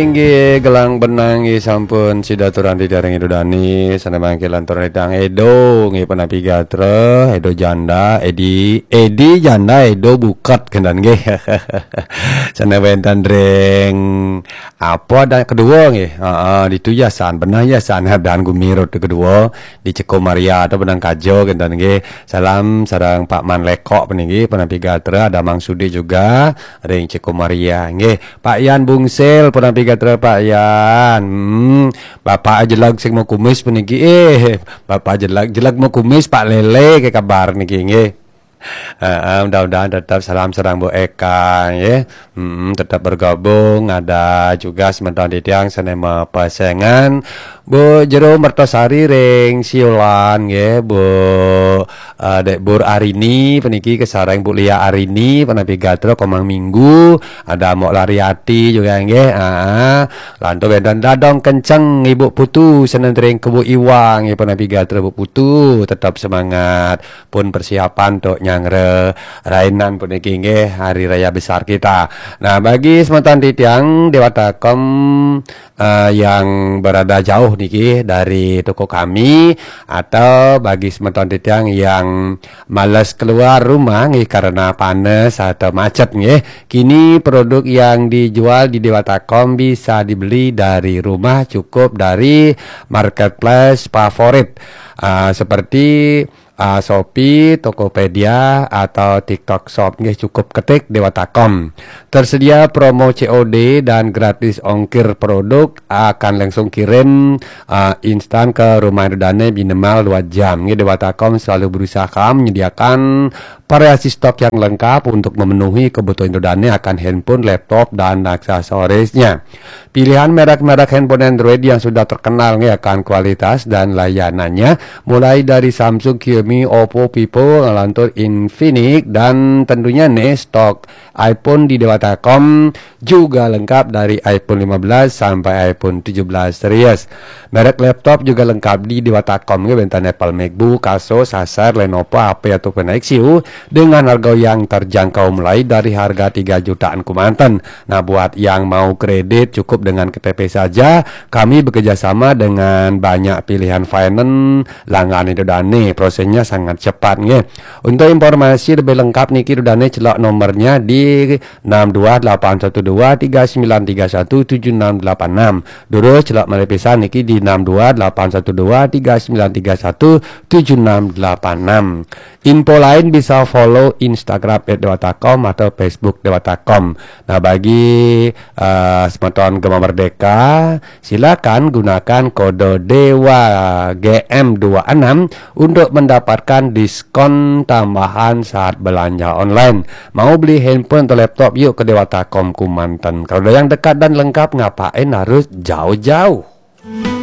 nggih gelang benang nggih sampun sidaturan di daring Edo Dani sana mangke lantaran edang Edo nggih penapi gatra Edo janda Edi janda Edo bukat kendan nggih sana wentan dreng apa dan kedua nggih di tuyasan benang yasan dan gumirut kedua di Ceko Maria atau benang kajo kendan nggih salam sareng Pak Man Lekok peninggi penapi gatra ada Mang Sudi juga ring Ceko Maria nggih Pak Yan Bungsel penapi gatra Pak Yan Bapak jelag sing mau kumis peniki Bapak jelag mau kumis Pak Lele ke kabar niki nggih mudah-mudahan tetap salam serang Bu Eka ya tetap bergabung ada juga sementara di tiang senema pasangan Bu Jero Mertosari ring Siolan ya Bu Dek Bur Arini peniki kesareng Bu Lia Arini penapi gatra komang minggu ada Mok Lariati juga nggih lanto dan dadong kenceng Ibu Putu senentring ke Bu Iwang ya penapi gatra Bu Putu tetap semangat pun persiapan untuk nyangre rainan puniki nggih hari raya besar kita. Nah, bagi semantan titiang Dewatakom yang berada jauh niki dari toko kami atau bagi semantan titiang yang malas keluar rumah nggih karena panas atau macet nggih, kini produk yang dijual di Dewatakom bisa dibeli dari rumah cukup dari marketplace favorit seperti Shopee, Tokopedia atau TikTok Shop nggih cukup ketik Dewatakom. Tersedia promo COD dan gratis ongkir produk akan langsung kirim instan ke rumah Dane minimal 2 jam. Nggih Dewatakom selalu berusaha menyediakan variasi stok yang lengkap untuk memenuhi kebutuhan Dane akan handphone, laptop dan aksesorisnya. Pilihan merek-merek handphone Android yang sudah terkenal nggih akan kualitas dan layanannya mulai dari Samsung, Xiaomi, Oppo, Vivo, lantur Infinix dan tentunya nih stok iPhone di Dewatakom juga lengkap dari iPhone 15 sampai iPhone 17 series. Merek laptop juga lengkap di Dewatakom nggih bentan Apple, MacBook, Asus, Acer, Lenovo, HP ataupun Axiu dengan harga yang terjangkau mulai dari harga 3 jutaan Kumantan. Nah, buat yang mau kredit cukup dengan KTP saja. Kami bekerjasama dengan banyak pilihan finance langganan Dane. Prosesnya sangat cepat nggih. Untuk informasi lebih lengkap niki Dane celok nomornya di 6281239317686. Dulu celok melepisan niki di 6281239317686. Info lain bisa follow Instagram @dewatakom atau Facebook Dewatakom. Nah, bagi semeton Gema Merdeka silakan gunakan kode Dewa GM26 untuk mendapatkan diskon tambahan saat belanja online. Mau beli handphone atau laptop yuk ke Dewatakom Kumantan. Kalau yang dekat dan lengkap ngapain harus jauh-jauh.